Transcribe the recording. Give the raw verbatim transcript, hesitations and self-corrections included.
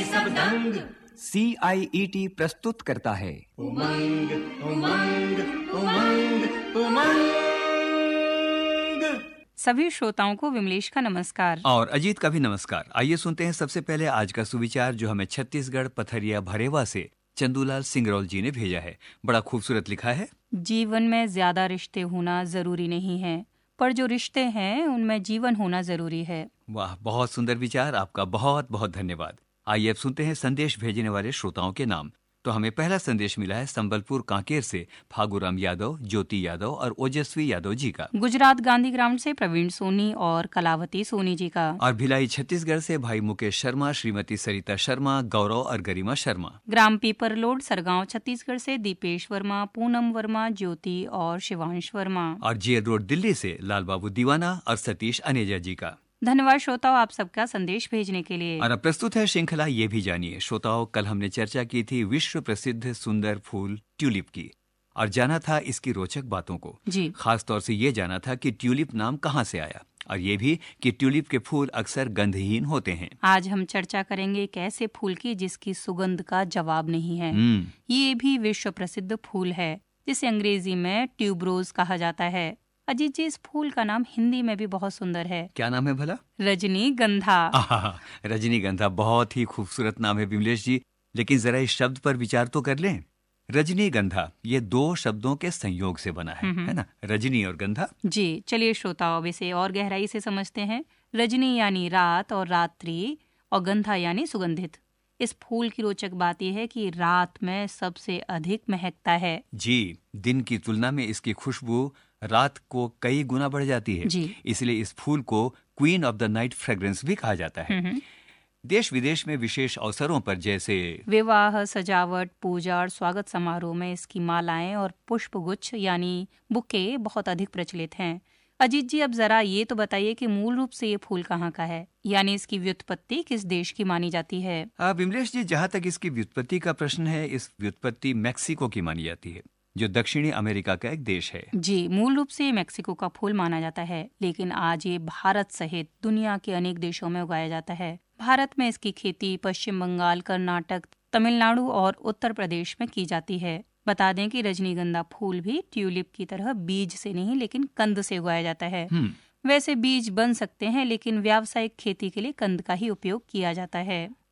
सब दंग। सी आई E T प्रस्तुत करता है उमंग उमंग उमंग उमंग। सभी श्रोताओं को विमलेश का नमस्कार और अजीत का भी नमस्कार। आइए सुनते हैं सबसे पहले आज का सुविचार जो हमें छत्तीसगढ़ पथरिया भरेवा से चंदूलाल सिंगरौल जी ने भेजा है। बड़ा खूबसूरत लिखा है। जीवन में ज्यादा रिश्ते होना जरूरी नहीं है, पर जो रिश्ते हैं उनमें जीवन होना जरूरी है। वाह, बहुत सुंदर विचार, आपका बहुत बहुत धन्यवाद। आइए अब सुनते हैं संदेश भेजने वाले श्रोताओं के नाम। तो हमें पहला संदेश मिला है संबलपुर कांकेर से फागुराम यादव, ज्योति यादव और ओजस्वी यादव जी का। गुजरात गांधी ग्राउंड से प्रवीण सोनी और कलावती सोनी जी का। और भिलाई छत्तीसगढ़ से भाई मुकेश शर्मा, श्रीमती सरिता शर्मा, गौरव और गरिमा शर्मा। ग्राम पीपरलोड सरगांव छत्तीसगढ़ से दीपेश वर्मा, पूनम वर्मा, ज्योति और शिवांश वर्मा। और जेल रोड दिल्ली से लाल बाबू दीवाना और सतीश अनेजा जी का। धन्यवाद श्रोताओं आप सबका संदेश भेजने के लिए। और अब प्रस्तुत है श्रृंखला ये भी जानिए। श्रोताओं, कल हमने चर्चा की थी विश्व प्रसिद्ध सुंदर फूल ट्यूलिप की और जाना था इसकी रोचक बातों को। जी। खास तौर से ये जाना था कि ट्यूलिप नाम कहाँ से आया और ये भी कि ट्यूलिप के फूल अक्सर गंधहीन होते हैं। आज हम चर्चा करेंगे एक ऐसे फूल की जिसकी सुगंध का जवाब नहीं है। हम्म, ये भी विश्व प्रसिद्ध फूल है जिसे अंग्रेजी में ट्यूबरोज कहा जाता है। अजीत जी, इस फूल का नाम हिंदी में भी बहुत सुंदर है। क्या नाम है भला? रजनीगंधा। आहा, रजनीगंधा बहुत ही खूबसूरत नाम है विमलेश जी, लेकिन जरा इस शब्द पर विचार तो कर लें। रजनीगंधा ये दो शब्दों के संयोग से बना है, है ना? रजनी और गंधा। जी, चलिए श्रोताओं अब इसे और गहराई से समझते हैं। रजनी यानी रात और रात्रि और गंधा यानी सुगंधित। इस फूल की रोचक बात यह है कि रात में सबसे अधिक महकता है। जी, दिन की तुलना में इसकी खुशबू रात को कई गुना बढ़ जाती है। जी। इसलिए इस फूल को queen of the night fragrance भी कहा जाता है। हम्म। देश विदेश में विशेष अवसरों पर जैसे विवाह, सजावट, पूजा और स्वागत समारोह में इसकी मालाएं और पुष्पगुच्छ यानी बुके बहुत अधिक प्रचलित हैं। अजीत जी, अब जरा ये तो बताइए कि मूल रूप से ये फूल कहाँ का है, यानी इसकी व्युत्पत्ति किस देश की मानी जाती है? आ, विमलेश जी, जहाँ तक इसकी व्युत्पत्ति का प्रश्न है, इस व्युत्पत्ति मैक्सिको की मानी जाती है जो दक्षिणी अमेरिका का एक देश है। जी, मूल रूप से मैक्सिको का फूल माना जाता है, लेकिन आज ये भारत सहित दुनिया के अनेक देशों में उगाया जाता है। भारत में इसकी खेती पश्चिम बंगाल, कर्नाटक, तमिलनाडु और उत्तर प्रदेश में की जाती है। बता दें कि रजनीगंधा फूल भी ट्यूलिप की तरह बीज से नहीं लेकिन कंद से उगाया जाता है। वैसे बीज बन सकते हैं, लेकिन व्यावसायिक खेती के लिए कंद का ही उपयोग किया जाता है।